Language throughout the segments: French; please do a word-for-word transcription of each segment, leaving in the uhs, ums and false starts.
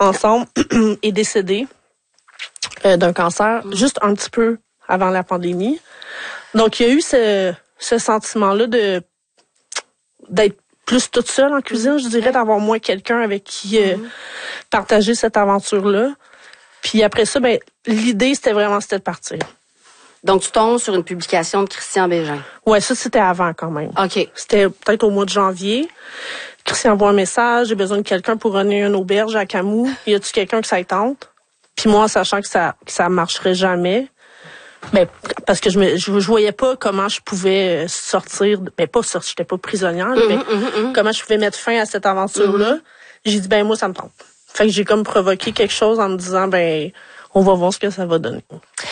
ensemble, est décédé euh, d'un cancer mmh. juste un petit peu avant la pandémie. Donc, il y a eu ce, ce sentiment-là de d'être plus toute seule en cuisine, je dirais, d'avoir moins quelqu'un avec qui euh, mmh. partager cette aventure-là. Puis après ça, ben l'idée, c'était vraiment c'était de partir. Donc, tu tombes sur une publication de Christian Bégin. Ouais, ça, c'était avant quand même. OK. C'était peut-être au mois de janvier. Christian envoie un message, j'ai besoin de quelqu'un pour runner une auberge à Camus. Y a-tu quelqu'un que ça y tente? Puis moi, sachant que ça que ça marcherait jamais, ben parce que je me je, je voyais pas comment je pouvais sortir, ben pas sortir, j'étais pas prisonnière, mm-hmm, mais mm-hmm. comment je pouvais mettre fin à cette aventure-là. Mm-hmm. J'ai dit ben moi ça me tente. Fait que j'ai comme provoqué quelque chose en me disant ben on va voir ce que ça va donner.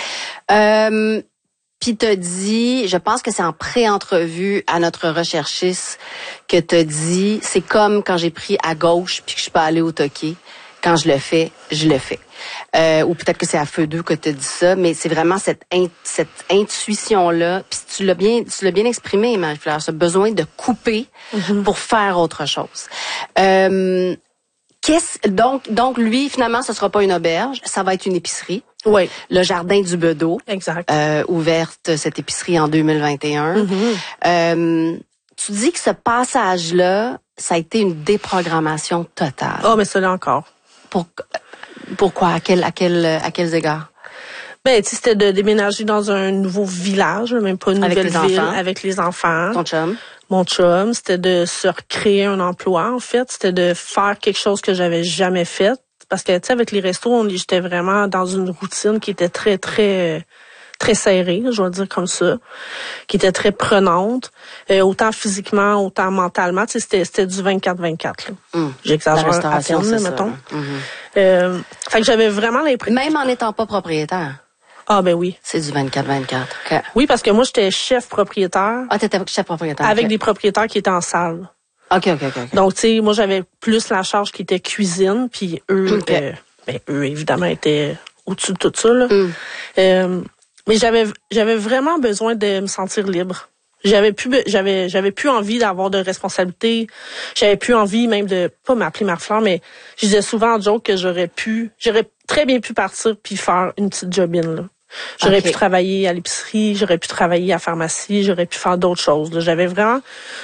Euh, puis t'as dit, je pense que c'est en pré-entrevue à notre recherchiste que t'as dit, c'est comme quand j'ai pris à gauche puis que je suis pas allée au toqué. Quand je le fais, je le fais. Euh, ou peut-être que c'est à feu deux que t'as dit ça, mais c'est vraiment cette in, cette intuition-là. Puis tu l'as bien, tu l'as bien exprimé, Marie-Fleur, ce besoin de couper mm-hmm. pour faire autre chose. Euh, qu'est-ce, donc, donc lui, finalement, ce sera pas une auberge, ça va être une épicerie. Oui. Le Jardin du Bedeau. Exact. Euh, ouverte, cette épicerie, en deux mille vingt et un. Mm-hmm. Euh, tu dis que ce passage-là, ça a été une déprogrammation totale. Oh, mais ça l'est encore. Pour, pourquoi? À quel, à quel, à quels égards? Ben, tu sais, c'était de déménager dans un nouveau village, même pas une avec nouvelle les ville, enfants. avec les enfants. Ton chum? Mon chum. C'était de se recréer un emploi, en fait. C'était de faire quelque chose que j'avais jamais fait. Parce que, tu sais, avec les restos, on, j'étais vraiment dans une routine qui était très, très, très serrée, je vais dire comme ça, qui était très prenante, euh, autant physiquement, autant mentalement. Tu sais, c'était, c'était du vingt-quatre vingt-quatre, là. Mmh. J'exagère à peine, là, mettons. Mmh. Euh, fait que j'avais vraiment l'impression... Même en n'étant pas propriétaire? Ah, ben oui. C'est du vingt-quatre vingt-quatre. Okay. Oui, parce que moi, j'étais chef propriétaire. Ah, t'étais chef propriétaire. Avec okay. des propriétaires qui étaient en salle. OK, OK, OK. okay. Donc, tu sais, moi, j'avais plus la charge qui était cuisine, puis eux, okay. euh, ben, eux, évidemment, étaient au-dessus de tout ça, là. Mm. Euh, mais j'avais, j'avais vraiment besoin de me sentir libre. J'avais plus, j'avais, j'avais plus envie d'avoir de responsabilités. J'avais plus envie même de, pas m'appeler Marie-Fleur, mais je disais souvent en joke que j'aurais pu, j'aurais très bien pu partir puis faire une petite jobine, là. J'aurais okay. pu travailler à l'épicerie, j'aurais pu travailler à la pharmacie, j'aurais pu faire d'autres choses, là. J'avais vraiment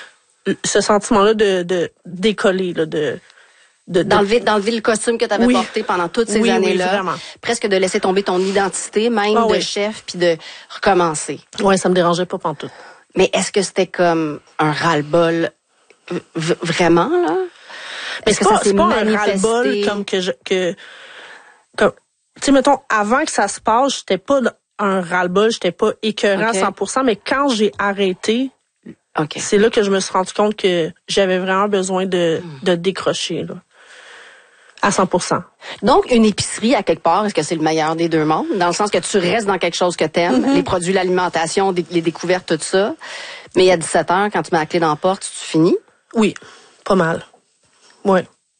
ce sentiment-là de, de décoller, là, de, de, d'enlever, d'enlever le costume que tu avais oui. porté pendant toutes ces oui, années-là. Oui, presque de laisser tomber ton identité, même ah, de oui. chef, puis de recommencer. Oui, ça me dérangeait pas pantoute. Mais est-ce que c'était comme un ras-le-bol v- vraiment, là? Mais est-ce c'est que pas, ça s'est c'est pas manifesté? Un ras-le-bol comme que je, que, comme, tu sais, mettons, avant que ça se passe, j'étais pas un ras-le-bol, j'étais pas écœurant okay. à cent pour cent, mais quand j'ai arrêté, okay. c'est là que je me suis rendu compte que j'avais vraiment besoin de, de décrocher, là. À cent pour cent. Donc, une épicerie, à quelque part, est-ce que c'est le meilleur des deux mondes? Dans le sens que tu restes dans quelque chose que t'aimes, mm-hmm. les produits, l'alimentation, les découvertes, tout ça. Mais à dix-sept heures, quand tu mets la clé dans la porte, tu finis? Oui, pas mal. Oui.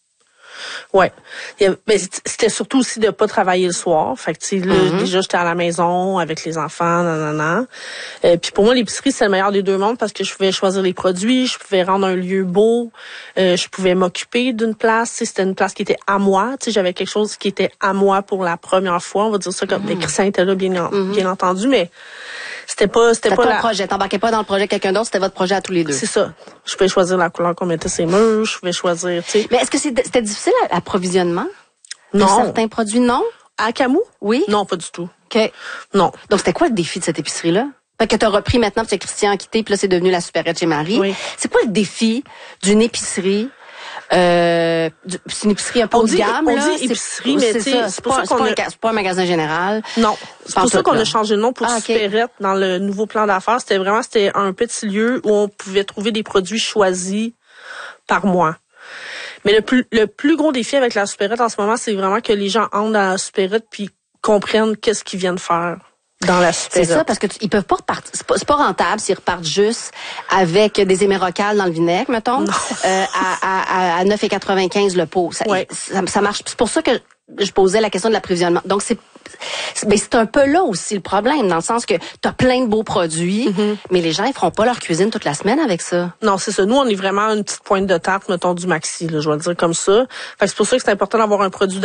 Ouais. Mais c'était surtout aussi de pas travailler le soir. Fait que, tu sais, mm-hmm. déjà, j'étais à la maison avec les enfants, nanana. Euh, puis pour moi, l'épicerie, c'est le meilleur des deux mondes parce que je pouvais choisir les produits, je pouvais rendre un lieu beau, euh, je pouvais m'occuper d'une place. Tu sais, c'était une place qui était à moi. Tu sais, j'avais quelque chose qui était à moi pour la première fois. On va dire ça comme mm-hmm. les Christian étaient là, bien, mm-hmm. bien entendu, mais c'était pas, c'était, c'était pas ton la... projet. T'embarquais pas dans le projet de quelqu'un d'autre, c'était votre projet à tous les deux. C'est ça. Je pouvais choisir la couleur qu'on mettait sur les murs, je pouvais choisir, tu sais. Mais est-ce que c'est, c'était difficile l'approvisionnement? Non. De certains produits, non? À Camus? Oui. Non, pas du tout. OK. Non. Donc, c'était quoi le défi de cette épicerie-là? Fait que t'as repris maintenant, puis Christian a quitté, puis là, c'est devenu la supérette chez Marie. Oui. C'est quoi le défi d'une épicerie? Euh, c'est une épicerie un peu haut de gamme, on là. On dit épicerie, mais c'est, ça, c'est, pas, c'est, pas un, c'est pas un magasin général. Non. C'est pour ça qu'on là. a changé de nom pour ah, Supérette okay. dans le nouveau plan d'affaires. C'était vraiment, c'était un petit lieu où on pouvait trouver des produits choisis par mois. Mais le plus, le plus gros défi avec la supérette en ce moment, c'est vraiment que les gens entrent dans la supérette puis comprennent qu'est-ce qu'ils viennent faire dans la supérette. C'est ça, parce que tu, ils peuvent pas repartir. C'est pas, c'est pas rentable s'ils repartent juste avec des émérocales dans le vinaigre, mettons, euh, à, à, à neuf virgule quatre-vingt-quinze le pot. Ça, ouais. ça, ça marche. C'est pour ça que je posais la question de l'approvisionnement. Donc, c'est ben c'est un peu là aussi le problème, dans le sens que t'as plein de beaux produits, mm-hmm. mais les gens, ils feront pas leur cuisine toute la semaine avec ça. Non, c'est ça. Nous, on est vraiment une petite pointe de tarte, mettons, du maxi, là, je vais le dire comme ça. Fait que c'est pour ça que c'est important d'avoir un produit